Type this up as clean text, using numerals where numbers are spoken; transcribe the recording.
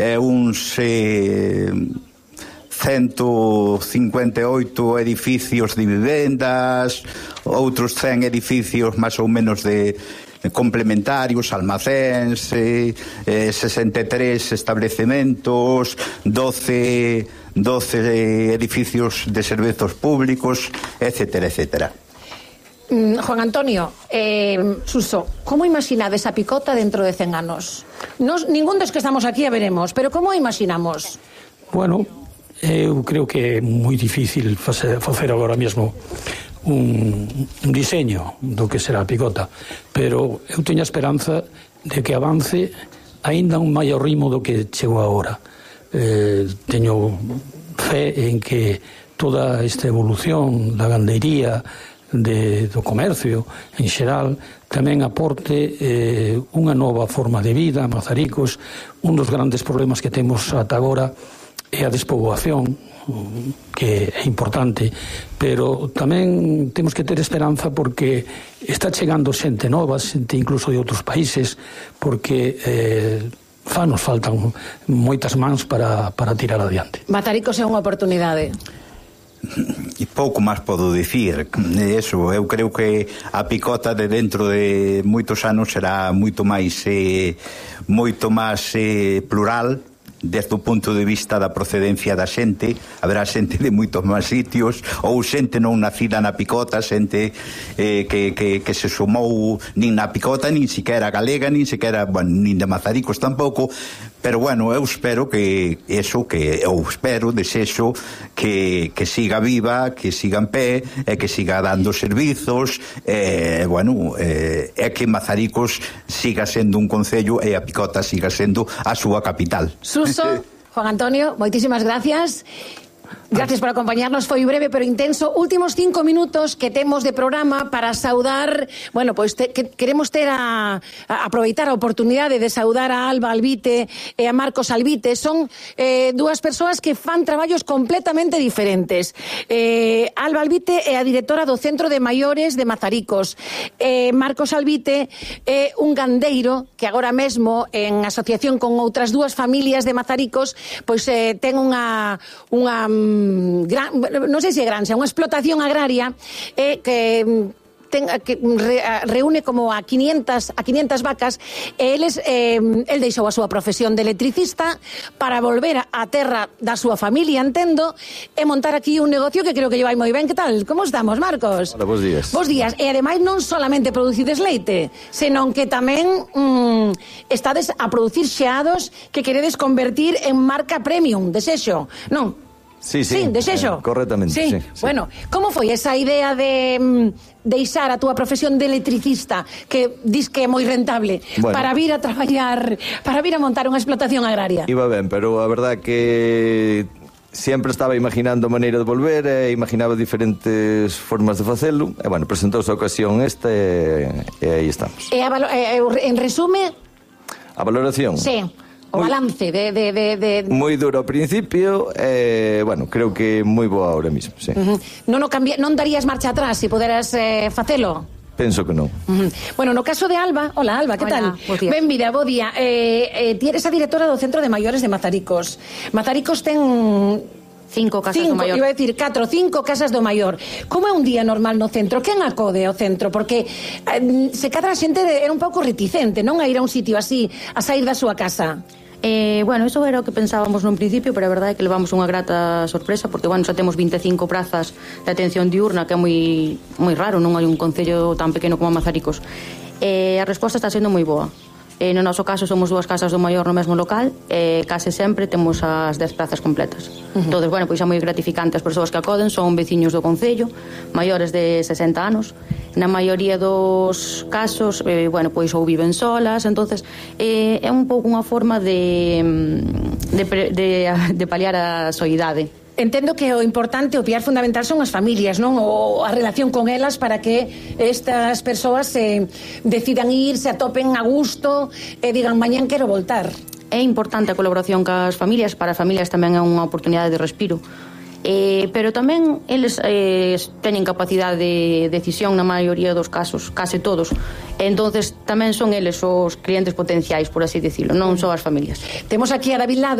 uns 158 edificios de vivendas, outros 100 edificios máis ou menos de complementarios, almacéns, 63 establecementos, 12 edificios de servizos públicos, etcétera, etcétera. Juan Antonio, Suso, como imaginades a Picota dentro de 100 anos? Ningún dos que estamos aquí a veremos, pero como imaginamos? Bueno, eu creo que é moi difícil facer agora mesmo un diseño do que será a Picota, pero eu teño a esperanza de que avance aínda un maior ritmo do que chegou agora. Teño fe en que toda esta evolución da gandeiría, do comercio en xeral, tamén aporte unha nova forma de vida a Mazaricos. Un dos grandes problemas que temos ata agora é a despoboación, que é importante, pero tamén temos que ter esperanza porque está chegando xente nova, xente incluso de outros países, porque nos faltan moitas mans para tirar adiante. Mazaricos é unha oportunidade. E pouco máis podo dicir. Eso, eu creo que a Picota de dentro de moitos anos será moito máis plural, desde o punto de vista da procedencia da xente. Haberá xente de moitos máis sitios, ou xente non nacida na Picota, xente que se sumou nin na Picota, nin siquera galega, nin siquera, bueno, nin de Mazaricos tampouco. Pero bueno, eu espero desexo que siga viva, que siga en pé, e que siga dando servizos, e que Mazaricos siga sendo un concello e a Picota siga sendo a súa capital. Suso, Juan Antonio, moitísimas gracias. Gracias por acompañarnos, foi breve pero intenso. Últimos 5 minutos que temos de programa para saudar, bueno, pois queremos aproveitar a oportunidade de saudar a Alba Albite e a Marcos Albite. Son dúas persoas que fan traballos completamente diferentes. Alba Albite é a directora do Centro de Maiores de Mazaricos. Marcos Albite é un gandeiro que agora mesmo, en asociación con outras dúas familias de Mazaricos, pois ten unha non sei se é granja, unha explotación agraria que reúne como a 500 vacas, e el deixou a súa profesión de electricista para volver á terra da súa familia, entendo, e montar aquí un negocio que creo que lle vai moi ben. Que tal? Como estamos, Marcos? Hola, bos días. Bos días. E ademais non solamente producides leite, senón que tamén estades a producir xeados que queredes convertir en marca premium, desexo, non? Sí, desexo. Correctamente, sí. Bueno, como foi esa idea de deixar a túa profesión de electricista, que dis que é moi rentable, para vir a traballar, para vir a montar unha explotación agraria? Iba ben, pero a verdad que sempre estaba imaginando maneira de volver, imaginaba diferentes formas de facelo, e, bueno, presentouse a ocasión esta e aí estamos. E en resume? A valoración? Sí. O balance de... Moi duro ao principio, bueno, creo que moi boa ahora mismo, sí. Non darías marcha atrás se poderas facelo? Penso que non. Bueno, no caso de Alba... Hola, Alba, que tal? Benvida, bo día. Ti eres a directora do Centro de Maiores de Mazaricos. Mazaricos ten... 5 casas do maior. Iba a decir 4, 5 casas do maior. Como é un día normal no centro? Quen acode ao centro? Porque se cadra a xente era un pouco reticente, non? A ir a un sitio así, a sair da súa casa. Bueno, eso era o que pensábamos nun principio, pero a verdade é que levamos unha grata sorpresa, porque, bueno, xa temos 25 prazas de atención diurna, que é moi raro, non hai un concello tan pequeno como Mazaricos. A resposta está sendo moi boa. No noso caso somos 2 casas do maior no mesmo local, case sempre temos as 10 plazas completas. Entón, bueno, pois é moi gratificante. As persoas que acoden son veciños do concello, maiores de 60 anos. Na maioría dos casos, bueno, pois ou viven solas, entonces é un pouco unha forma de paliar a soidade. Entendo que o importante, o pilar fundamental son as familias, non? A relación con elas para que estas persoas decidan ir, se atopen a gusto e digan, mañán quero voltar. É importante a colaboración cas familias, para as familias tamén é unha oportunidade de respiro. Pero tamén eles teñen capacidade de decisión na maioría dos casos, case todos. Entonces tamén son eles os clientes potenciais, por así decirlo, non só as familias. Temos aquí a David Lado.